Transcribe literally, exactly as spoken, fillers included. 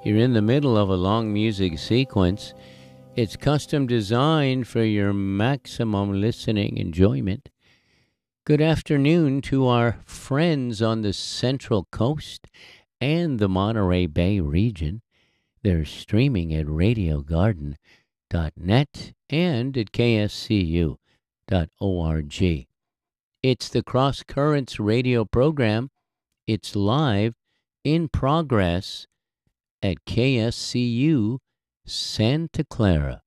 You're in the middle of a long music sequence. It's custom designed for your maximum listening enjoyment. Good afternoon to our friends on the Central Coast and the Monterey Bay region. They're streaming at radio garden dot net and at k s c u dot org. It's the Cross Currents radio program. It's live in progress at K S C U Santa Clara.